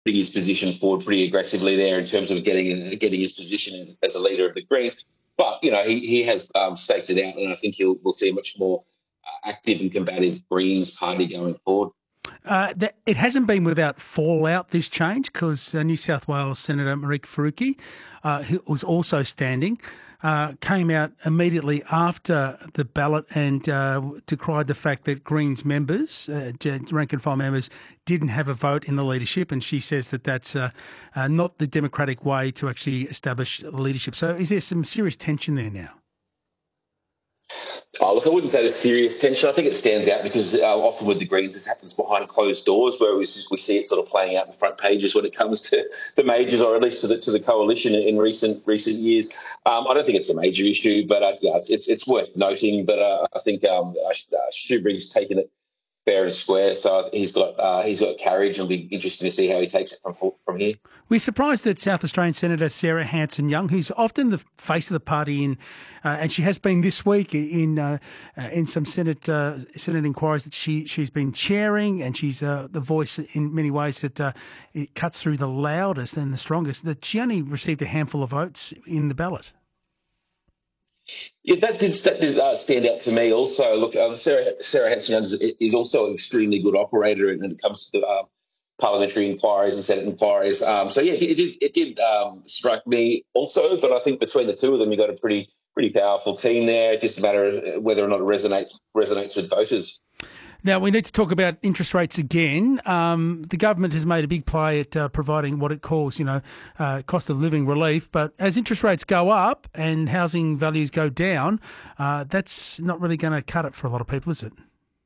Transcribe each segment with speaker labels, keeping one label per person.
Speaker 1: putting his position forward pretty aggressively there in terms of getting his position as a leader of the Greens. But, he has staked it out, and I think we'll see a much more active and combative Greens party going forward.
Speaker 2: It hasn't been without fallout, this change, because New South Wales Senator Monique Faruqi, who was also standing, came out immediately after the ballot and decried the fact that Greens members, rank and file members, didn't have a vote in the leadership, and she says that that's not the democratic way to actually establish leadership. So is there some serious tension there now?
Speaker 1: Oh, look, I wouldn't say there's serious tension. I think it stands out because often with the Greens, this happens behind closed doors, where we see it sort of playing out in the front pages when it comes to the majors, or at least to the coalition in recent years. I don't think it's a major issue, but it's worth noting. But I think Shoebury's taken it fair and square, so he's got courage, and it'll be interesting to see how he takes it from here.
Speaker 2: We're surprised that South Australian Senator Sarah Hanson-Young, who's often the face of the party and she has been this week in some Senate inquiries that she's been chairing, and she's the voice in many ways that it cuts through the loudest and the strongest, that she only received a handful of votes in the ballot.
Speaker 1: Yeah, that did stand out to me also. Look, Sarah Hanson-Young is also an extremely good operator when it comes to parliamentary inquiries and Senate inquiries. So, yeah, it did strike me also, but I think between the two of them, you've got a pretty powerful team there. Just a matter of whether or not it resonates with voters.
Speaker 2: Now, we need to talk about interest rates again. The government has made a big play at providing what it calls, cost of living relief. But as interest rates go up and housing values go down, that's not really going to cut it for a lot of people, is it?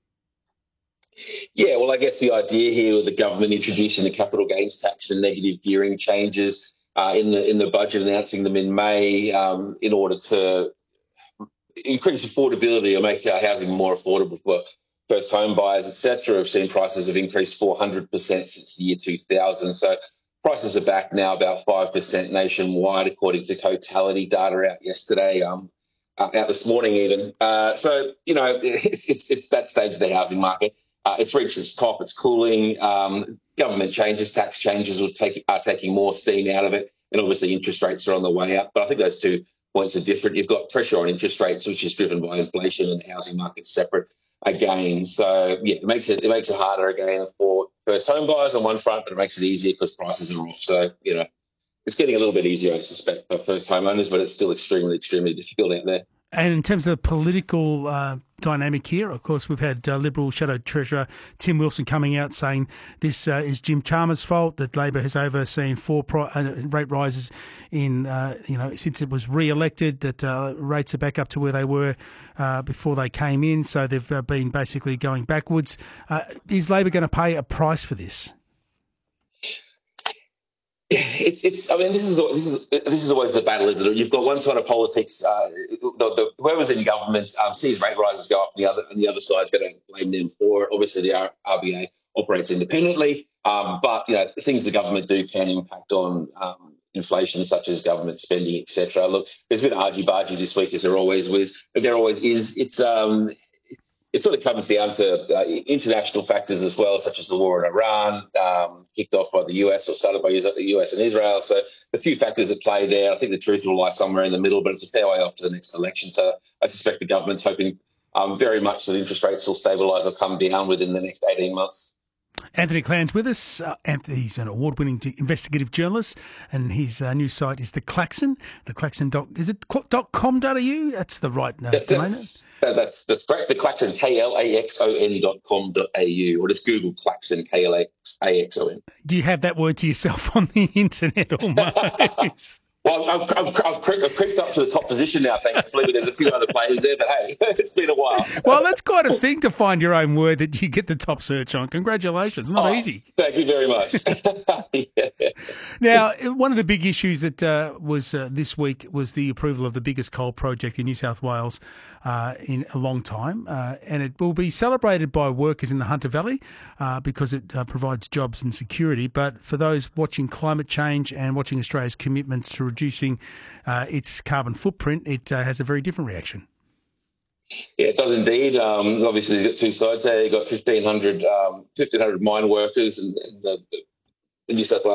Speaker 1: Yeah, well, I guess the idea here with the government introducing the capital gains tax and negative gearing changes in the budget, announcing them in May in order to increase affordability or make housing more affordable for first home buyers, etc. Have seen prices have increased 400% since the year 2000. So prices are back now about 5% nationwide, according to Cotality data out yesterday, out this morning even. So, it's that stage of the housing market. It's reached its top. It's cooling. Government changes, tax changes are taking more steam out of it. And obviously interest rates are on the way up. But I think those 2 points are different. You've got pressure on interest rates, which is driven by inflation, and the housing market's separate again. So, yeah, it makes it harder again for first home buyers on one front, but it makes it easier because prices are off. So, it's getting a little bit easier, I suspect, for first homeowners, but it's still extremely, extremely difficult out there.
Speaker 2: And in terms of the political dynamic here, of course, we've had Liberal Shadow Treasurer Tim Wilson coming out saying this is Jim Chalmers' fault, that Labor has overseen 4 rate rises in, since it was re-elected, that rates are back up to where they were before they came in. So they've been basically going backwards. Is Labor going to pay a price for this?
Speaker 1: It's. I mean, this is always the battle, isn't it? You've got one side of politics. Whoever's in government sees rate rises go up, and the other side's going to blame them for it. Obviously, the RBA operates independently, but things the government do can impact on inflation, such as government spending, etc. Look, there's been argy-bargy this week, as there always is. It sort of comes down to international factors as well, such as the war in Iran, kicked off by the US or started by the US and Israel. So a few factors at play there. I think the truth will lie somewhere in the middle, but it's a fair way off to the next election. So I suspect the government's hoping very much that interest rates will stabilise or come down within the next 18 months.
Speaker 2: Anthony Clan's with us. Anthony's an award-winning investigative journalist, and his new site is The Klaxon. Is it .com.au? That's the right domain.
Speaker 1: That's correct. The Klaxon, klaxon.com.au, or just Google Klaxon, KLAXON.
Speaker 2: Do you have that word to yourself on the internet almost?
Speaker 1: Well, I've crept up to the top position now, thankfully, but there's a few other players there, but hey, it's been a while.
Speaker 2: Well, that's quite a thing to find your own word that you get the top search on. Congratulations. Not easy.
Speaker 1: Thank you very much. Yeah.
Speaker 2: Now, one of the big issues that was this week was the approval of the biggest coal project in New South Wales in a long time, and it will be celebrated by workers in the Hunter Valley because it provides jobs and security. But for those watching climate change and watching Australia's commitments to reducing its carbon footprint, it has a very different reaction.
Speaker 1: Yeah, it does indeed. Obviously, you've got two sides there. You've got 1,500 mine workers, and the New South Wales